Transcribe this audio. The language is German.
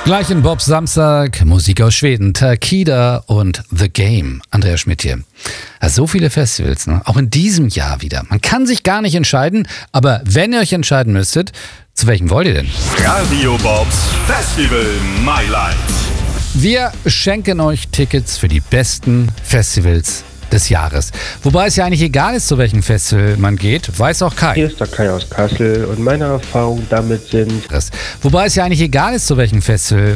Gleich in Bobs Samstag, Musik aus Schweden, Takida und The Game. Andreas Schmidt hier. Ja, so viele Festivals, ne? Auch in diesem Jahr wieder. Man kann sich gar nicht entscheiden, aber wenn ihr euch entscheiden müsstet, zu welchem wollt ihr denn? Radio Bobs Festival My Life. Wir schenken euch Tickets für die besten Festivals des Jahres. Wobei es ja eigentlich egal ist, zu welchem Festival man geht, weiß auch Kai. Hier ist der Kai aus Kassel und meine Erfahrungen damit sind... Wobei es ja eigentlich egal ist, zu welchem Festival